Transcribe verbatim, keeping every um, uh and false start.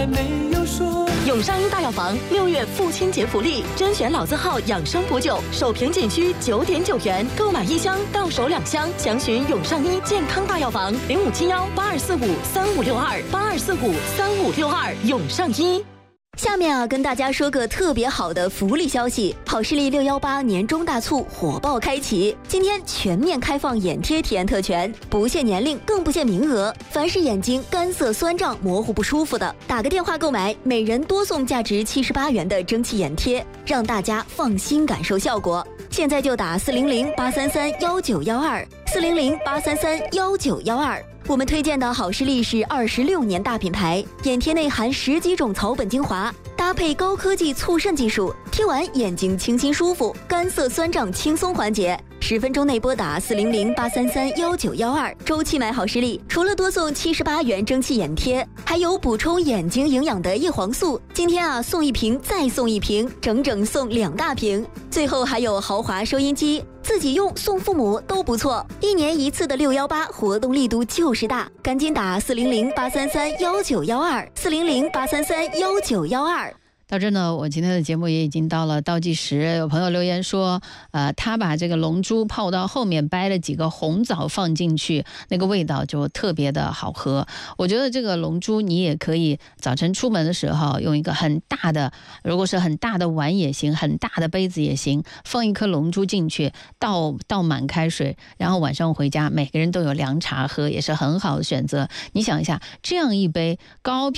还没有说。 永上医大药房六月父亲节福利，甄选老字号养生补酒，首瓶仅需九点九元，购买一箱到手两箱。详询永上医健康大药房零五七幺八二四五三五六二八二四五三五六二永上医。 下面啊，跟大家说个特别好的福利消息，好视力六一八年终大促火爆开启，今天全面开放眼贴体验特权，不限年龄，更不限名额。凡是眼睛干涩、酸胀、模糊不舒服的，打个电话购买，每人多送价值七十八元的蒸汽眼贴，让大家放心感受效果。现在就打四零零八三三幺九幺二，四零零八三三幺九幺二。我们推荐的好视力是二十六年大品牌，眼贴内含十几种草本精华，搭配高科技促渗技术，贴完眼睛清新舒服，干涩酸胀轻松缓解。十分钟内拨打四零零八三三幺九幺二，周期买好视力，除了多送七十八元蒸汽眼贴，还有补充眼睛营养的叶黄素。今天啊，送一瓶再送一瓶，整整送两大瓶。最后还有豪华收音机，自己用送父母都不错。一年一次的六幺八活动力度就是大，赶紧打四零零八三三幺九幺二，四零零八三三幺九幺二。 到这呢，我今天的节目也已经到了倒计时。有朋友留言说，呃，他把这个龙珠泡到后面，掰了几个红枣放进去，那个味道就特别的好喝。我觉得这个龙珠你也可以早晨出门的时候用一个很大的，如果是很大的碗也行，很大的杯子也行，放一颗龙珠进去，倒倒满开水，然后晚上回家每个人都有凉茶喝，也是很好的选择。你想一下，这样一杯高